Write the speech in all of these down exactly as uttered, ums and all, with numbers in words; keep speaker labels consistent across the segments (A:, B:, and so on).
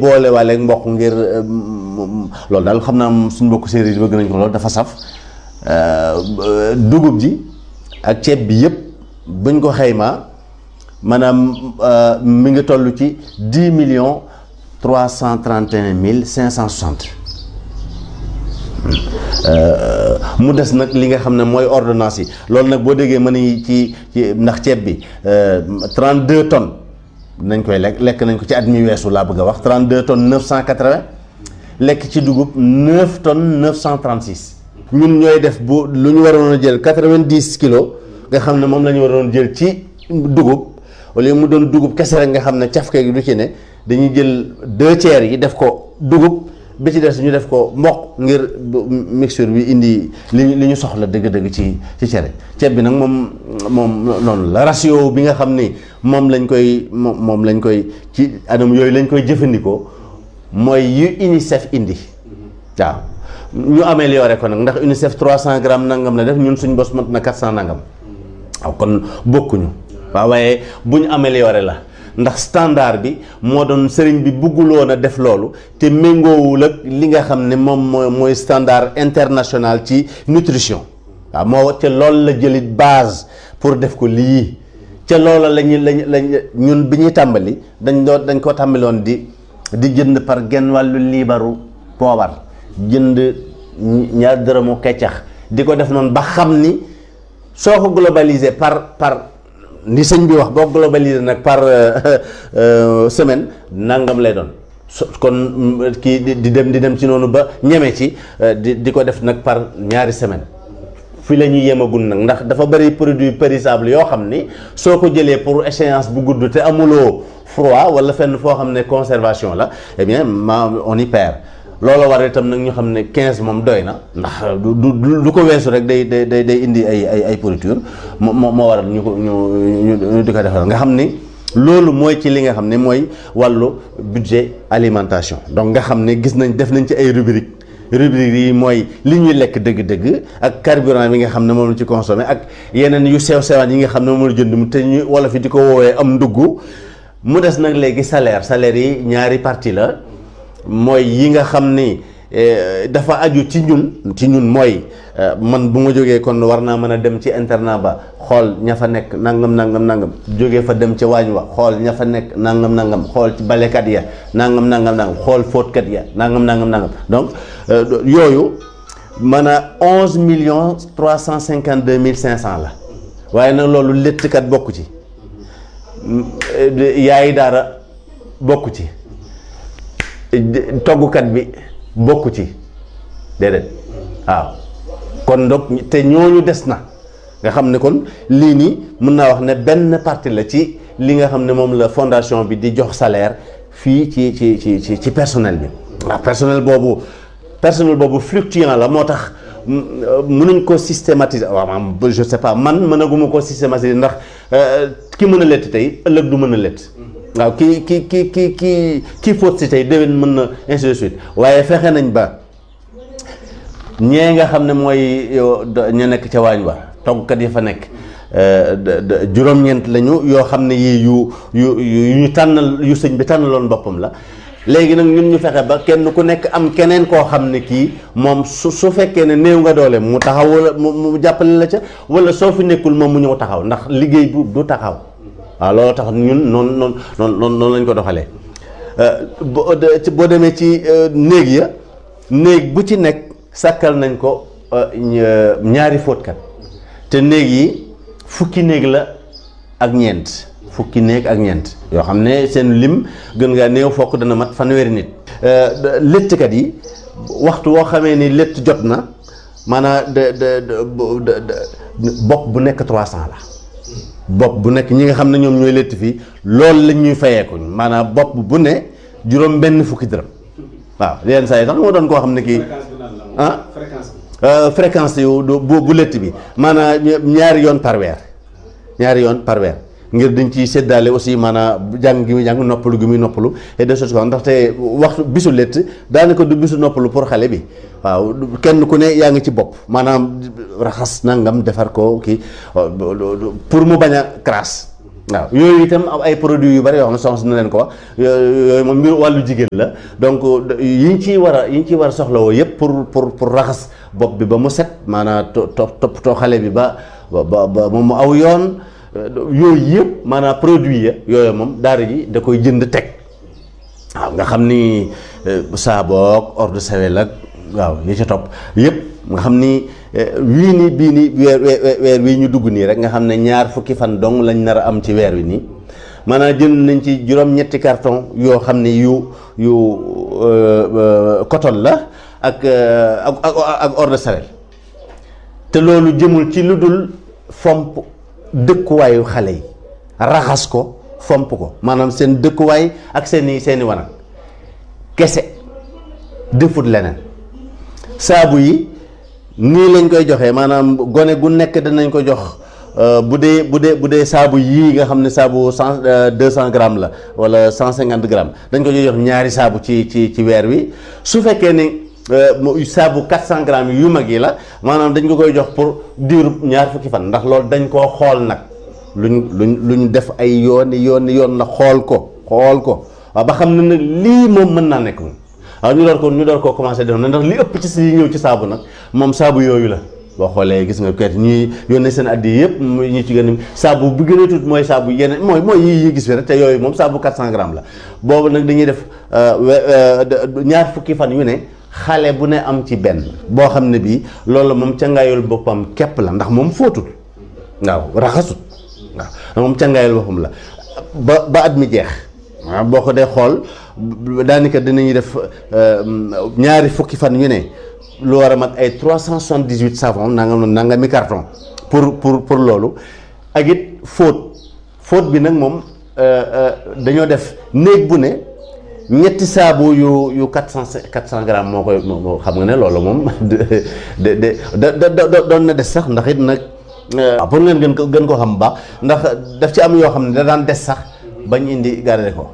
A: boole waale mboq ngir loolu daal xam naa suñu mbokku séeréer yi bëgg nañ ko loolu dafa saf dugub ji ak ceeb bi yëpp buñ ko xaymaa maanaam mi ngi toll ci dix millions trois cent trente et un mille cinq cent soixante mu des nag li nga xam ne mooy ordonnance yi loolu nag boo déggee mën nañu ci ci ndax ceeb bi trente deux tonnes nañ koy lekk lekk nañ ko ci at mi weesu laa bëgg a wax trente deux tonnes neuf cent quatre vingt lekk ci dugub neuf tonnes neuf cent trente six ñun ñooy def bu lu ñu waroon a jël quatre vingt dix kilos nga xam ne moom la ñu waroon jël ci dugub wala mu doon dugub kese rek nga xam ne cafke gi du ci ne dañuy jël deux tiers yi def ko dugub bi ci des ñu def ko mboq ngir mixture bi indi li li ñu soxla dëgg-dëgg ci ci cere ceeb bi nag moom moom noonu la ratio bi nga xam ni moom lañ koy moom moom lañ koy ci anam yooyu lañ koy jëfandikoo mooy yu UNICEF indi waaw ñu amélioré ko nag ndax UNICEF trois cent grammes nangam la def ñun suñ bos mat na quatre cent nangam waaw kon bokkuñu waaw waaye bu ñu amélioré la ndax standard bi moo doon sëriñ bi bugguloon a def loolu te méngoowul ak li nga xam ne moom mooy mooy standard international ci nutrition waaw moo ca loolu la jëlit base pour def ko lii ca loola lañu lañ lañ ñun bi ñuy tàmbali dañ doon dañ ko tàmbaloon di di jënd par genn wàllu liibaru poobar jënd ñaar dërëmu keccax di ko def noonu ba xam ni soo ko globalisé par par ni sëñ bi wax boo globalisé nag par semaine nangam lay doon kon kii di dem di dem ci noonu ba ñeme ci di di ko def nag par ñaari semaine fi la ñuy yemagul nag ndax dafa bëri produit périssable yoo xam ni soo ko jëlee pour échéance bu gudd te amuloo froid wala fenn foo xam ne conservation la eh bien ma on y perd loolu war itam nag ñu xam ne quinze moom doy na ndax du du du ko weesu rek day day day day indi ay ay ay pourriture moo moo waral ñu ko ñu ñu di ko defal nga xam ni loolu mooy ci li nga xam ne mooy wàllu budget alimentation donc nga xam ne gis nañ def nañ ci ay rubrique rubrique yi mooy li ñuy lekk dëgg-dëgg ak carburant bi nga xam ne moom la ci consommé ak yeneen yu sew sewaan yi nga xam ne moom la jënd mu te ñu wala fi di ko woowee am ndugg mu des nag léegi salaire salaire yi ñaari partie la mooy yi nga xam ni dafa aju ci ñun ci ñun mooy man bu ma jógee kon war naa mën a dem ci internat ba xool ña fa nekk nangam nangam nangam jógee fa dem ca waañ wa xool ña fa nekk nangam nangam xool ci balekat ya nangam nangam nangam xool fóotkat ya nangam nangam nangam donc yooyu mën a onze millions trois cent cinquante deux mille cinq cent la waaye nag loolu léttkat bokku ci yaayi daara bokku ci toggukat bi bokku ci déedéet waaw kon donc te ñooñu des na nga xam ne kon lii nii mën naa wax ne benn partie la ci li nga xam ne moom la fondation bi di jox salaire fii ci ci ci ci ci personnel bi waaw personnel boobu personnel boobu fluctuant la moo tax mënuñ ko systématiser waaw maanaam je sais pas man mënaguma ko systématiser ndax ki mën a lett tey ëllëg du mën a lett waaw kii kii kii kii kii kii fóot si tey déwén mën na ainsi de suite waaye fexe nañ ba ñee nga xam ne mooy ñu nekk ca waañ wa toggkat yi fa nekk juróom-ñeent lañu yoo xam ne yii yu yu yu ñu tànnal yu sëñ bi tànnaloon boppam la léegi nag ñun ñu fexe ba kenn ku nekk am keneen koo xam ne kii moom su su fekkee ne néew nga doole mu taxaw wala mu jàppale la ca wala soo fi nekkul moom mu ñëw taxaw ndax liggéey bu du taxaw waaw loolu tax ñun noonu noonu noonu noonu lañ ko doxalee boo demee ci néeg ya néeg bu ci nekk sàkkal nañ ko ñaari fóotkat te néeg yi fukki néeg la ak ñeent fukki néeg ak ñeent yoo xam ne seen lim gën ngaa néew fokk dana mat fanweeri nit léttkat yi waxtu woo xamee ni létt jot na maanaam de de bopp bu nekk trois cent la bopp bu nekk ñi nga xam ne ñoom ñooy létt fii loolu lañ ñuy fayeekuñ maanaam bopp bu ne juróom benn fukki dërëm waaw yenn saa yi sax moo doon koo xam ne kii ah fréquence yu bu bu létt bi maanaam ñaari yoon par weer ñaari yoon par weer ngir dañ ciy séddaale aussi maanaam jàng gi muy jàng noppalu gi muy noppalu et de choses comme ndaxte waxtu bisu létt daanaka du bisu noppalu pour xale bi waaw kenn ku ne yaa ngi ci bopp maanaam raxas nangam defar ko kii pour mu bañ a crasse waaw yooyu itam am ay produits yu bari yoo xam ne soxna na leen ko wax yooyu moom mbir wàllu jigéen la donc yi ñu ciy war a yi ñu ciy war a soxlawoo yëpp pour pour pour raxas bopp bi ba mu set maanaam to toppatoo xale bi ba ba ba moom mu aw yoon yooyu yëpp maanaam produit ya yooyu moom daara ji da koy jënd teg waaw nga xam ni saaboog eau de Javel ak waaw yi ca topp yëpp nga xam ni wii nii bii nii weer weer wii ñu dugg nii rek nga xam ne ñaar fukki fan dong lañ nar a am ci weer wi nii maanaam jënd nañ ci juróom-ñetti carton yoo xam ne yu yu coton la ak ak ak eau de Javel te loolu jëmul ci lu dul fomp dëkkuwaayu xale yi raxas ko fomp ko maanaam seen dëkkuwaay ak seeni seeni wanag kese defut leneen saabu yi nii lañ koy joxee maanaam gone gu nekk danañ ko jox bu dee bu dee bu dee saabu yii nga xam ne saabu cent deux cent grammes la wala cent cinquante grammes dañ ko jox ñaari saabu ci ci ci weer wi su fekkee ni saabu quatre cent grammes yu mag yi la maanaam dañ ko koy jox pour diirub ñaar fukki fan ndax loolu dañ koo xool nag luñ luñ luñ def ay yooni yooni yoon la xool ko xool ko waaw ba xam ne nag lii moom mën naa nekk moom waaw ñu door ko ñu door koo commencé def na ndax li ëpp ci si ñëw ci saabu nag moom saabu yooyu la boo xoolee gis nga kayit ñuy yónnee seen addi yëpp ñu ci gën a saabu bi gën a tuut mooy saabu yeneen mooy mooy yi yi gis fi rek te yooyu moom saabu quatre cent grammes la boobu nag dañuy def ñaar fukki fan yu ne xale bu ne am ci benn boo xam ne bii loolu moom cangaayul boppam képp la ndax moom fóotul waaw raxasut waaw moom cangaayul boppam la ba ba at mi jeex waaw boo ko dee xool daanaka dinañuy def ñaari fukki fan yu ne lu war a mat ay trois cent soixante-dix-huit savon nangam nangam mi carton pour pour pour loolu ak it fóot fóot bi nag moom dañoo def néeg bu ne ñetti saabu yu yu quatre cent quatre cent grammes moo koy moo xam nga ne loolu moom de de de da doon na des sax ndax it nag pour ngeen gën ko gën ko xam bu baax ndax daf ci am yoo xam ne da daan des sax bañ indi garder ko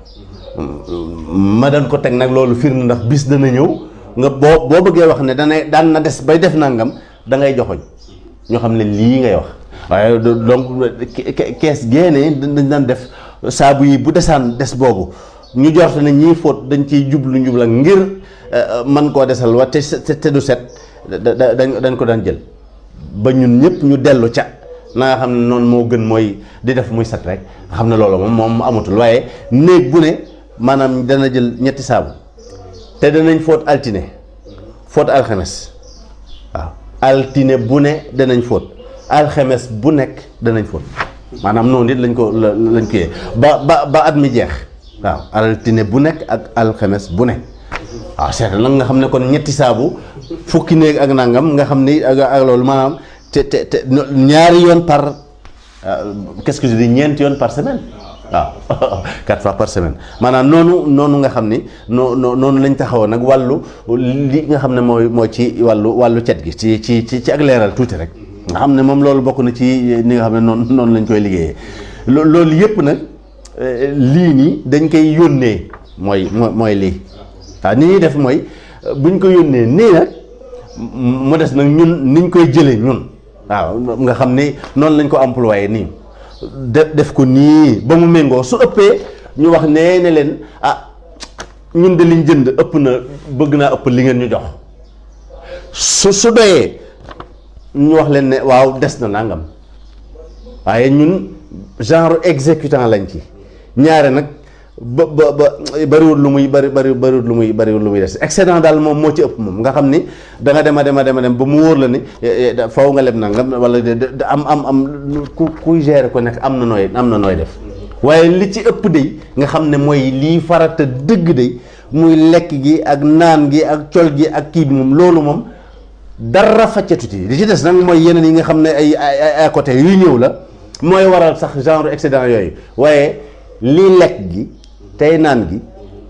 A: ma daan ko teg nag loolu firnde ndax bis dana ñëw nga boo boo bëggee wax ne dana daan na des bay def nangam da ngay joxoñ ñoo xam ne lii ngay wax waaye donc kees génne dañ daan def saabu yi bu desaan des boobu ñu jorte ne ñii fóot dañ ciy jublu njubla ngir man koo desal wa te te du set dañ dañ ko daan jël ba ñun ñëpp ñu dellu ca na nga xam ne noonu moo gën mooy di def muy set rek nga xam ne loolu moom moom amatul waaye néeg bu ne maanaam dana jël ñetti saabu te danañ fóot altine fóot alxames waaw altine bu ne danañ fóot alxames bu nekk danañ fóot maanaam noonu it lañ ko lañ ko yee ba ba ba at mi jeex waaw altine bu nekk ak alxames bu ne waaw seet nag nga xam ne kon ñetti saabu fukki néeg ak nangam nga xam ni ak ak loolu maanaam te te te ñaari yoon par qu'est-ce que je dis ñeenti yoon par semaine waaw quatre fois par semaine maanaam noonu noonu nga xam ni noo noonu lañ taxawoon nag wàllu li nga xam ne mooy mooy ci wàllu wàllu cet gi ci ci ci ci ak leeral tuuti rek nga xam ne moom loolu bokk na ci ni nga xam ne noonu noonu lañ koy liggéeyee loolu yëpp nag lii nii dañ koy yónnee mooy mooy lii waaw ni ñuy def mooy buñ ko yónnee nii nag mu des nag ñun niñ koy jëlee ñun waaw nga xam ni noonu lañ ko employé nii def def ko nii ba mu méngoo su ëppee ñu wax nee ne leen ah ñun de liñ jënd ëpp na bëgg naa ëpp li ngeen ñu jox su su doyee ñu wax leen ne waaw des na nangam waaye ñun genre exécutant lañ ci ñaare nag ba ba ba bariwul lu muy bari bari bariwul lu muy bariwul lu muy des excédent daal moom moo ci ëpp moom nga xam ni da nga dem a dem a dem a dem ba mu wóor la ni faw nga leb nangam wala am am am ku kuy gérer ko nekk am na nooy am na nooy def waaye li ci ëpp day nga xam ne mooy lii farata dëgg day muy lekk gi ak naan gi ak col gi ak kii bi moom loolu moom dara faccatuti li ci des nag mooy yeneen yi nga xam ne ay ay à côté yuy ñëw la mooy waral sax genre excédent yooyu waaye lii lekk gi tey naan gi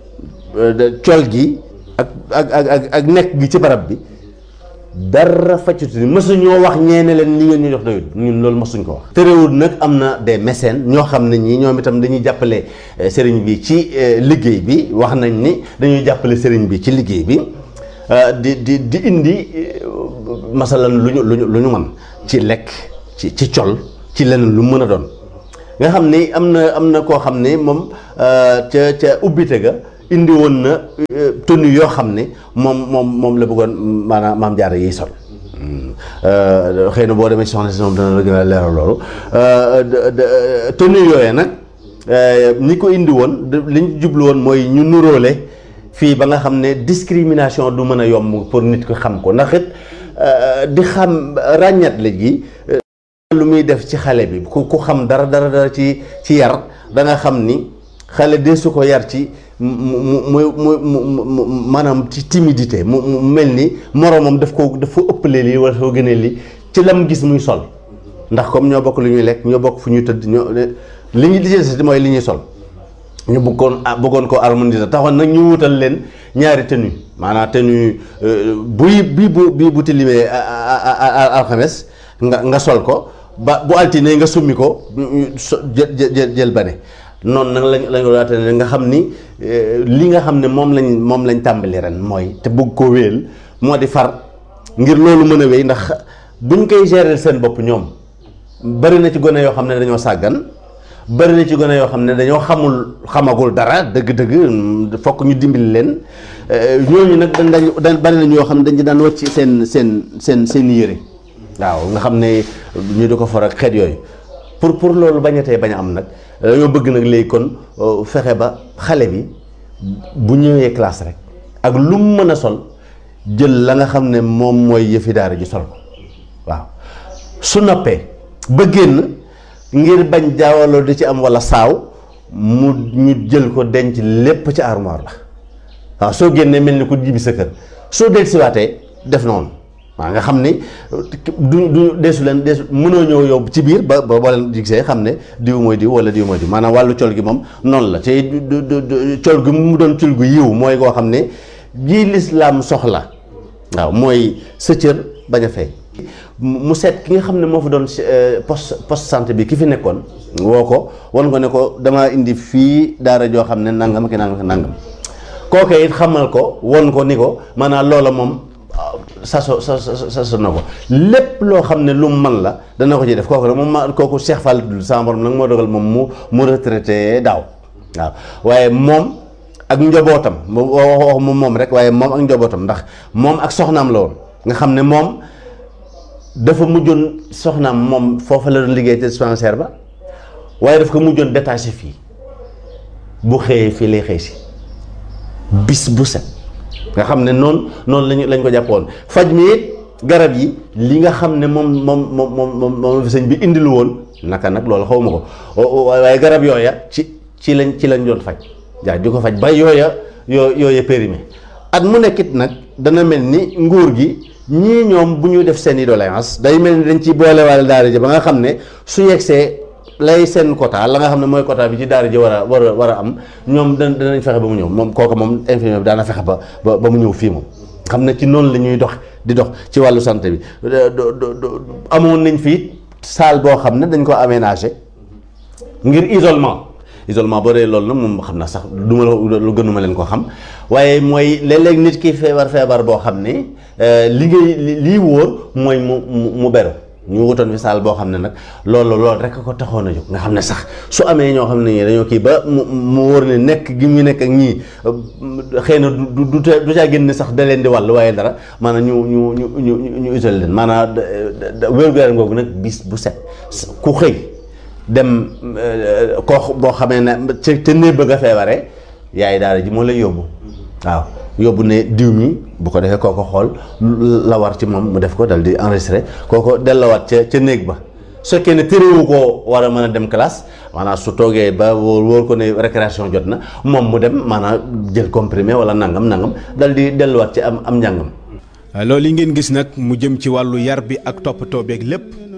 A: col gi ak ak ak ak nekk gi ci barab bi dara faccatu ni mësuñoo wax ñeene leen li ngeen ñu jox doyut ñun loolu mësuñ ko wax. terewul nag am na des mécènes ñoo xam ne ñii ñoom itam dañuy jàppale sëriñ bi ci liggéey bi wax nañ ni dañuy jàppale sëriñ bi ci liggéey bi di di di indi masalan lu ñu lu ñu lu ñu mën ci lekk ci ci col ci leneen lu mën a doon nga xam ni am na am na koo xam ne moom ca ca ubbite ga indi woon na tenue yoo xam ne moom moom moom la bëggoon maanaam maam jaara yiy sol xëy na boo demee ci soxna si moom dana la gën a leeral loolu tenue yooyee nag ñi ko indi woon li ñu jublu woon mooy ñu nuróole fii ba nga xam ne discrimination du mën a yomb pour nit ko xam ko ndax it di xam ràññat la gi lu muy def ci xale bi ku ku xam dara dara dara ci ci yar da nga xam ni xale de su ko yar ci mu mu mu mu maanaam ci timidité mu mu mel ni moroomam daf ko daf ko ëppalee lii wala soo gënee lii ci lam gis muy sol ndax comme ñoo bokk lu ñuy lekk ñoo bokk fu ñuy tëdd ñoo li ñu lijjanti mooy li ñuy sol ñu bëggoon bëggoon ko harmoniser taxoon nag ñu wutal leen ñaari tenue maanaam tenue buy bii bu bii bu tilimee alxames nga nga sol ko ba bu altine nga summi ko jël jël jël bane noonu nag lañ lañ ko laata nga xam ni li nga xam ne moom lañ moom lañ tàmbali ren mooy te bëgg koo wéyal moo di far ngir loolu mën a wéy ndax buñ koy gérer seen bopp ñoom bari na ci gone yoo xam ne dañoo sàggan bari na ci gone yoo xam ne dañoo xamul xamagul dara dëgg-dëgg fokk ñu dimbali leen ñooñu nag dañ dañ bari na ñoo xam ne dañ ci daan wàcc seen seen seen seen yére waaw nga xam ne ñu di ko for ak xeet yooyu pour pour loolu bañatee bañ a am nag dañoo bëgg nag léegi kon fexe ba xale bi bu ñëwee classe rek ak lu mu mën a sol jël la nga xam ne moom mooy yëfi daara ji sol ko waaw su noppee ba génn ngir bañ jaawaloo di ci am walla saaw mu ñu jël ko denc lépp ci armoire la waaw soo génnee mel ni ku jibi sa kër soo del siwaatee def noonu waaw nga xam ni du du deesu leen deesu mënoo ñëw yow ci biir ba ba boo leen gisee xam ne diw mooy diw wala diw mooy diw maanaam wàllu col gi moom noonu la te col gi mu doon col gu yiw mooy koo xam ne jii lislaam soxla waaw mooy sa cër bañ a fay mu seet ki nga xam ne moo fa doon poste poste santé bi ki fi nekkoon woo ko wan ko ne ko damaa indi fii daara joo xam ne nangam ki nangam ki nangam kooke it xamal ko won ko ni ko maanaam loola moom saso sa saso na ko lépp loo xam ne lu mu man la dana ko ci def kooku nag moom ma kooku Cheikh Fall dul sama borom nag moo dogal moom mu mu retraité daaw waaw waaye moom ak njobootam wax moom moom rek waaye moom ak njobootam ndax moom ak soxnaam la woon nga xam ne moom dafa mujjoon soxnaam moom foofa la doon liggéey te dispensaire ba waaye daf ko mujjoon détaché fii bu xëyee fii lay xëy si bis bu set nga xam ne noonu noonu lañu lañ ko jàppoon faj mi it garab yi li nga xam ne moom moom moom moom moom sëñ bi indilu woon naka nag loolu xaw ma ko waaye garab yooya ci ci lañ ci lañ doon faj jaa di ko faj ba yooya yoo yooya périmé at mu nekkit nag dana mel ni nguur gi ñii ñoom bu ñu def seen i doléance day mel ni dañ ci boolewaale daara ji ba nga xam ne su yegsee lay seen quota la nga xam ne mooy quota bi ci daara ji war a war a war a am ñoom da danañ fexe ba mu ñëw moom kooku moom infirmier bi daana fexe ba ba mu ñëw fii moom xam ne ci noonu la ñuy dox di dox ci wàllu santé bi amoon nañ fii salle boo xam ne dañ ko aménagé ngir isolement isolement boo dee loolu nag moom xam naa sax du ma la lu gënuma leen ko xam waaye mooy léeg-léeg nit ki feebar feebar boo xam ne li ngay lii wóor mooy mu mu beru ñu wutoon fi saal boo xam ne nag loolu loolu rek ko taxoon a jóg nga xam ne sax su amee ñoo xam ne ñii dañoo kii ba mu mu wóor ne nekk gi mu nekk ak ñii xëy na du du du caa génn sax da leen di wàll waaye dara maanaam ñu ñu ñu ñu ñu isolé leen maanaam wér-gu-yaram googu nag bis bu set ku xëy dem koo boo xamee ne ca ca néeg ba nga feebaree yaay daara ji moo lay yóbbu waaw yóbbu ne diw mi bu ko defee kooko xool la war ci moom mu def ko dal di enregistré kooko dellawaat ca ca néeg ba su fekkee ne téréwu koo war a mën a dem classe maanaam su toogee ba wóor wóor ko ne récréation jot na moom mu dem maanaam jël comprimé wala nangam nangam dal di delluwaat ci am am njàngam.
B: loolu yi ngeen gis nag mu jëm ci wàllu yar bi ak toppatoo beeg lépp